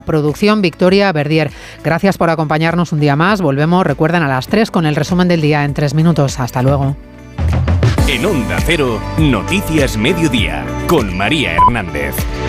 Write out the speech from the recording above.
Producción Victoria Verdier. Gracias por acompañarnos un día más. Volvemos, recuerden, a las 3 con el resumen del día en 3 minutos. Hasta luego. En Onda Cero, Noticias Mediodía, con María Hernández.